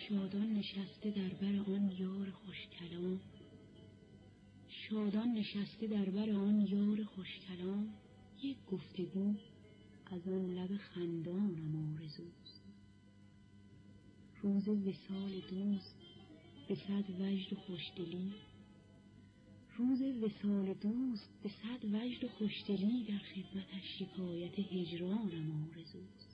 شادان نشسته در بر آن یار خوش کلام، شادان نشسته در بر آن یار خوش کلام، یک گفتگو از آن لب خندانم آرزوست. روز وصال دوست به صد وجد و خوشدلی، روز وصال دوست به صد وجد و خوشدلی، در خدمتش شکایت هجرانم آرزوست.